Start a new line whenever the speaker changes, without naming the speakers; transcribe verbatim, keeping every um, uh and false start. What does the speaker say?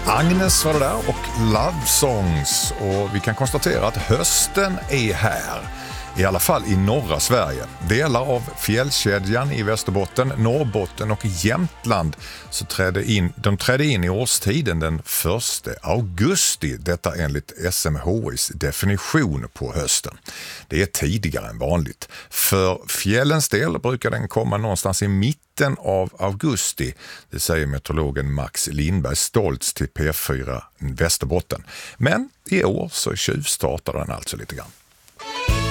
Agnes var det där och Love Songs, och vi kan konstatera att hösten är här. I alla fall i norra Sverige. Delar av fjällkedjan i Västerbotten, Norrbotten och Jämtland så trädde in, de trädde in i årstiden den första augusti. Detta enligt S M H I:s definition på hösten. Det är tidigare än vanligt. För fjällens del brukar den komma någonstans i mitten av augusti. Det säger meteorologen Max Lindberg stolt till P fyra Västerbotten. Men i år så tjuvstartar den alltså lite grann.